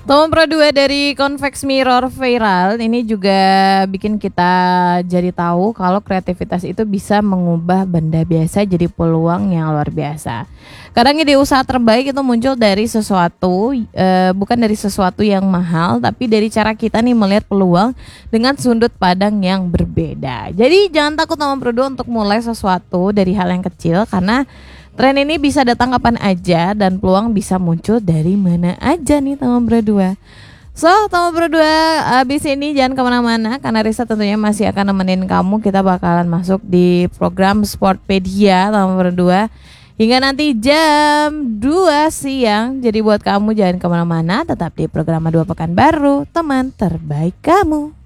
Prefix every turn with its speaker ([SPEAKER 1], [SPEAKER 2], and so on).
[SPEAKER 1] Tomo Pro 2 dari Convex Mirror Viral ini juga bikin kita jadi tahu kalau kreativitas itu bisa mengubah benda biasa jadi peluang yang luar biasa. Kadang ide usaha terbaik itu muncul dari sesuatu, bukan dari sesuatu yang mahal, tapi dari cara kita nih melihat peluang dengan sudut pandang yang berbeda. Jadi jangan takut Tomo Pro 2 untuk mulai sesuatu dari hal yang kecil, karena tren ini bisa datang kapan aja dan peluang bisa muncul dari mana aja nih Tomo Pro 2. So, Tomo Pro 2 abis ini jangan kemana-mana karena Risa tentunya masih akan nemenin kamu. Kita bakalan masuk di program Sportpedia Tomo Pro 2 hingga nanti jam 2 siang. Jadi buat kamu jangan kemana-mana, tetap di program 2 Pekanbaru, teman terbaik kamu.